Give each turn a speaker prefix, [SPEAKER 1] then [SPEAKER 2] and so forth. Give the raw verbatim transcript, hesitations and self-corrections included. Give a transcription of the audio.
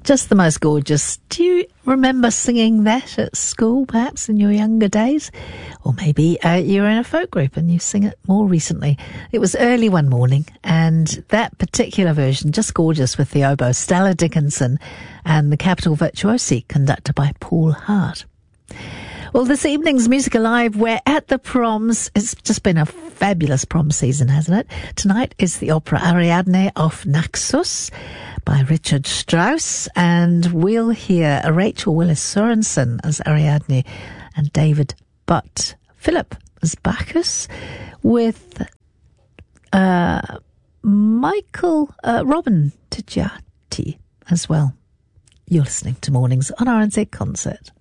[SPEAKER 1] Just the most gorgeous. Do you remember singing that at school, perhaps in your younger days? Or maybe uh, you're in a folk group and you sing it more recently. It was early one morning, and that particular version, just gorgeous, with the oboe, Stella Dickinson, and the Capital Virtuosi, conducted by Paul Hart. Well, this evening's Music Alive, we're at the proms. It's just been a fabulous prom season, hasn't it? Tonight is the opera Ariadne of Naxos by Richard Strauss, and we'll hear Rachel Willis Sorensen as Ariadne and David Butt Philip as Bacchus, with uh, Michael uh, Robin Tijati as well. You're listening to Mornings on R N Z Concert.